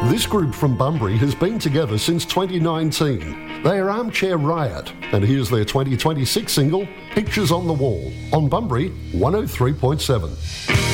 This group from Bunbury has been together since 2019. They are Armchair Riot, and here's their 2026 single, Pictures on the Wall, on Bunbury 103.7.